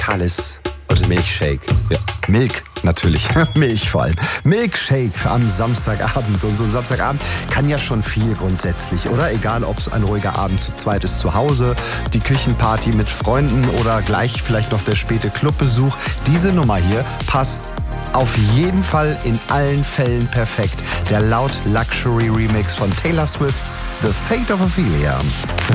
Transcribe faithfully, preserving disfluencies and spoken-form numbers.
Palace oder Milkshake. Ja, Milk natürlich. Milch vor allem. Milkshake am Samstagabend. Und so ein Samstagabend kann ja schon viel grundsätzlich, oder? Egal, ob es ein ruhiger Abend zu zweit ist zu Hause, die Küchenparty mit Freunden oder gleich vielleicht noch der späte Clubbesuch. Diese Nummer hier passt auf jeden Fall in allen Fällen perfekt. Der Loud Luxury Remix von Taylor Swift's The Fate of Ophelia.